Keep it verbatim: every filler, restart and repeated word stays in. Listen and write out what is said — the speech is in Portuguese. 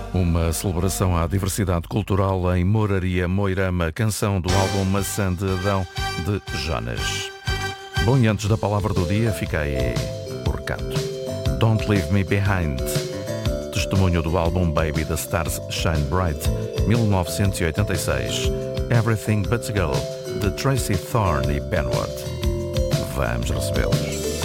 Uma celebração à diversidade cultural em Moraria Moirama, canção do álbum Maçã de Adão de Jonas. Bom, e antes da palavra do dia, fica aí o recado. Don't Leave Me Behind, testemunho do álbum Baby the Stars Shine Bright, mil novecentos e oitenta e seis. Everything But a Girl, de Tracy Thorn e Ben Watt. Vamos recebê-los.